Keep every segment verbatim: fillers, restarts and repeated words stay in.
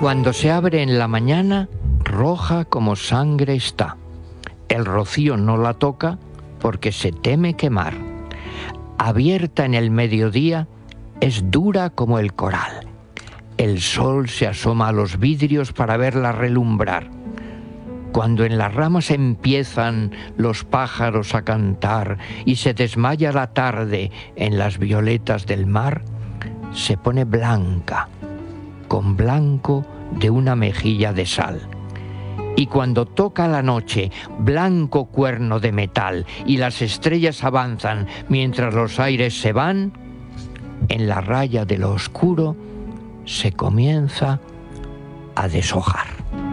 Cuando se abre en la mañana, roja como sangre está. El rocío no la toca porque se teme quemar. Abierta en el mediodía, es dura como el coral. El sol se asoma a los vidrios para verla relumbrar. Cuando en las ramas empiezan los pájaros a cantar y se desmaya la tarde en las violetas del mar, se pone blanca, con blanco de una mejilla de sal. Y cuando toca la noche, blanco cuerno de metal, y las estrellas avanzan mientras los aires se van, en la raya de lo oscuro se comienza a deshojar.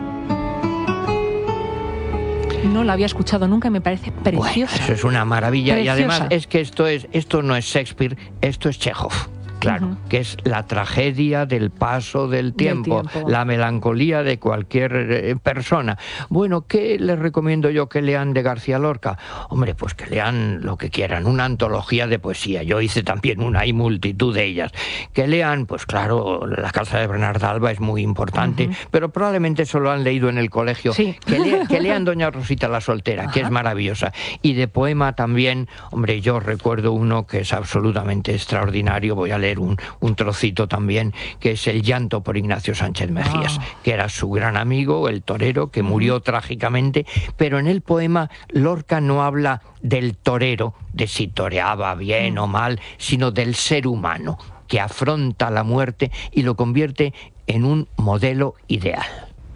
No la había escuchado nunca y me parece preciosa. Bueno, eso es una maravilla. Preciosa. Y además es que esto, es, esto no es Shakespeare, esto es Chekhov. Claro, uh-huh. que es la tragedia del paso del tiempo, del tiempo, la melancolía de cualquier eh, persona. Bueno, ¿qué les recomiendo yo que lean de García Lorca? Hombre, pues que lean lo que quieran, una antología de poesía. Yo hice también una, hay multitud de ellas. Que lean, pues claro, La Casa de Bernarda Alba es muy importante, uh-huh. pero probablemente eso lo han leído en el colegio. Sí. Que, lea, que lean Doña Rosita la Soltera, uh-huh. que es maravillosa. Y de poema también, hombre, yo recuerdo uno que es absolutamente extraordinario, voy a leer Un, un trocito también, que es El llanto por Ignacio Sánchez Mejías, oh. que era su gran amigo, el torero, que murió uh-huh. trágicamente, pero en el poema Lorca no habla del torero, de si toreaba bien uh-huh. o mal, sino del ser humano, que afronta la muerte y lo convierte en un modelo ideal.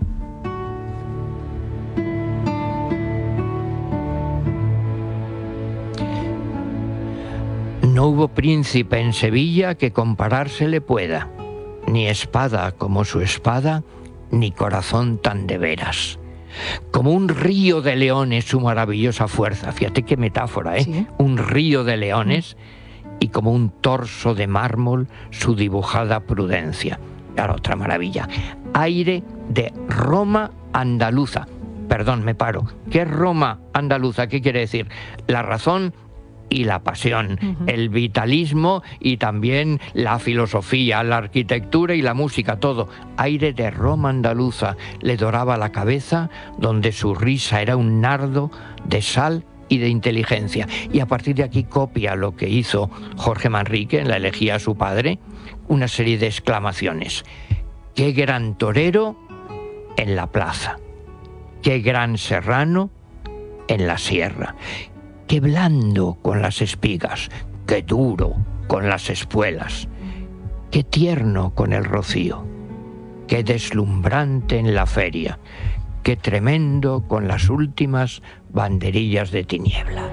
No hubo príncipe en Sevilla que comparársele pueda, ni espada como su espada, ni corazón tan de veras. Como un río de leones su maravillosa fuerza, fíjate qué metáfora, ¿eh? ¿Sí? Un río de leones, y como un torso de mármol su dibujada prudencia. Claro, otra maravilla. Aire de Roma andaluza. Perdón, me paro. ¿Qué es Roma andaluza? ¿Qué quiere decir? La razón y la pasión, uh-huh. el vitalismo y también la filosofía, la arquitectura y la música, todo. Aire de Roma andaluza le doraba la cabeza, donde su risa era un nardo de sal y de inteligencia. Y a partir de aquí copia lo que hizo Jorge Manrique en la elegía a su padre, una serie de exclamaciones. ¡Qué gran torero en la plaza! ¡Qué gran serrano en la sierra! ¡Qué blando con las espigas! ¡Qué duro con las espuelas! ¡Qué tierno con el rocío! ¡Qué deslumbrante en la feria! ¡Qué tremendo con las últimas banderillas de tiniebla!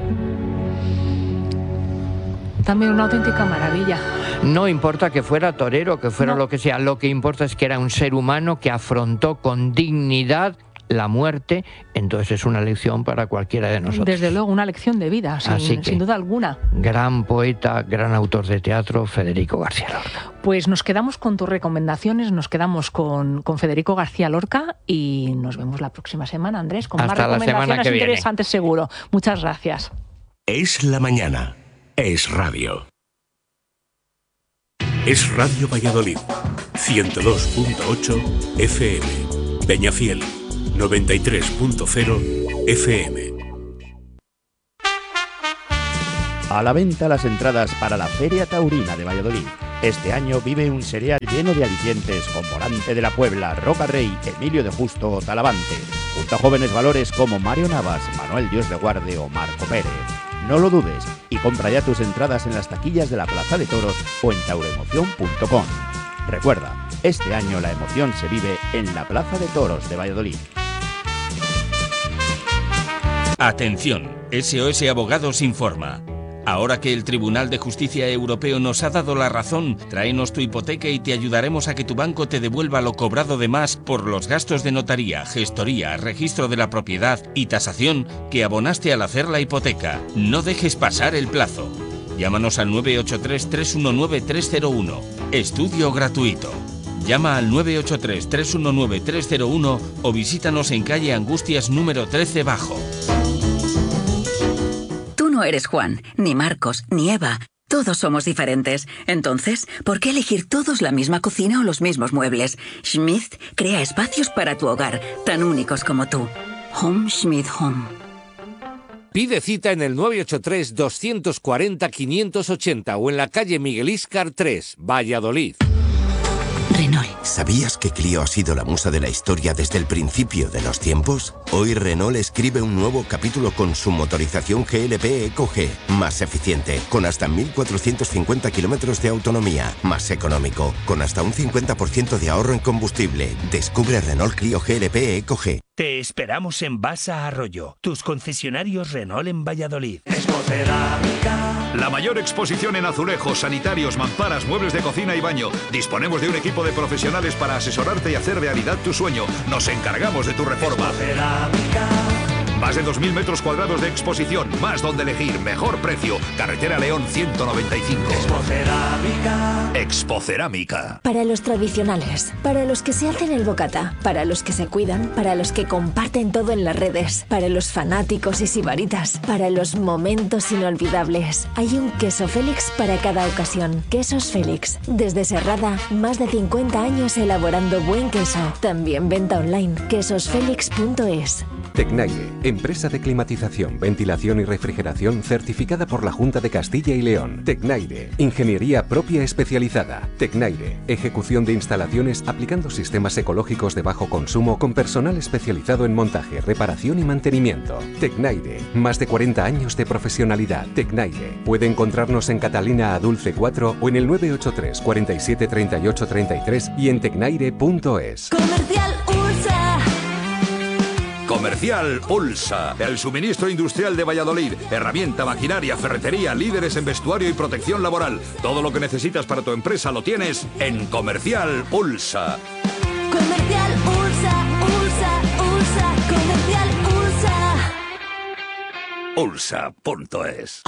También una auténtica maravilla. No importa que fuera torero, que fuera no. lo que sea, lo que importa es que era un ser humano que afrontó con dignidad la muerte, entonces es una lección para cualquiera de nosotros. Desde luego, una lección de vida, sin, Así que, sin duda alguna. Gran poeta, gran autor de teatro, Federico García Lorca. Pues nos quedamos con tus recomendaciones, nos quedamos con, con Federico García Lorca y nos vemos la próxima semana, Andrés, con Hasta más recomendaciones interesantes viene. seguro. Muchas gracias. Es la mañana, es radio. Es Radio Valladolid, ciento dos punto ocho F M, Peñafiel, noventa y tres punto cero F M. A la venta las entradas para la Feria Taurina de Valladolid. Este año vive un serial lleno de alicientes con Volante de la Puebla, Roca Rey, Emilio de Justo o Talavante, junto a jóvenes valores como Mario Navas, Manuel Dios de Guarde o Marco Pérez. No lo dudes y compra ya tus entradas en las taquillas de la Plaza de Toros o en tauroemoción punto com. Recuerda, este año la emoción se vive en la Plaza de Toros de Valladolid. Atención, S O S Abogados informa. Ahora que el Tribunal de Justicia Europeo nos ha dado la razón, tráenos tu hipoteca y te ayudaremos a que tu banco te devuelva lo cobrado de más por los gastos de notaría, gestoría, registro de la propiedad y tasación que abonaste al hacer la hipoteca. No dejes pasar el plazo. Llámanos al nueve ocho tres, tres uno nueve, tres cero uno. Estudio gratuito. Llama al nueve ocho tres, tres uno nueve, tres cero uno o visítanos en calle Angustias número trece Bajo. No eres Juan, ni Marcos, ni Eva, Todos somos diferentes. Entonces, ¿por qué elegir todos la misma cocina o los mismos muebles? Schmidt crea espacios para tu hogar, tan únicos como tú. Home Schmidt Home. Pide cita en el nueve ocho tres, dos cuatro cero, cinco ocho cero o en la calle Miguel Íscar tres, Valladolid. Renault. ¿Sabías que Clio ha sido la musa de la historia desde el principio de los tiempos? Hoy Renault escribe un nuevo capítulo con su motorización G L P Eco G, más eficiente, con hasta mil cuatrocientos cincuenta kilómetros de autonomía, más económico, con hasta un cincuenta por ciento de ahorro en combustible. Descubre Renault Clio G L P Eco G. Te esperamos en Basa Arroyo, tus concesionarios Renault en Valladolid. La mayor exposición en azulejos, sanitarios, mamparas, muebles de cocina y baño. Disponemos de un equipo de profesionales para asesorarte y hacer realidad tu sueño. Nos encargamos de tu reforma. Más de dos mil metros cuadrados de exposición, más donde elegir, mejor precio. Carretera León ciento noventa y cinco. Expocerámica. Expocerámica. Para los tradicionales, para los que se hacen el bocata, para los que se cuidan, para los que comparten todo en las redes, para los fanáticos y sibaritas, para los momentos inolvidables. Hay un queso Félix para cada ocasión. Quesos Félix. Desde Serrada, más de cincuenta años elaborando buen queso. También venta online. quesos félix punto es. Tecnaire, empresa de climatización, ventilación y refrigeración certificada por la Junta de Castilla y León. Tecnaire, ingeniería propia especializada. Tecnaire, ejecución de instalaciones aplicando sistemas ecológicos de bajo consumo con personal especializado en montaje, reparación y mantenimiento. Tecnaire, más de cuarenta años de profesionalidad. Tecnaire, puede encontrarnos en Catalina Adulce cuatro o en el nueve ocho tres, cuarenta y siete, treinta y ocho, treinta y tres y en tecnaire punto es. Comercial Ursa. Comercial Ulsa, el suministro industrial de Valladolid. Herramienta, maquinaria, ferretería, líderes en vestuario y protección laboral. Todo lo que necesitas para tu empresa lo tienes en Comercial Ulsa. Comercial Ursa, Ursa, Ursa, Comercial Ursa. Ulsa punto es.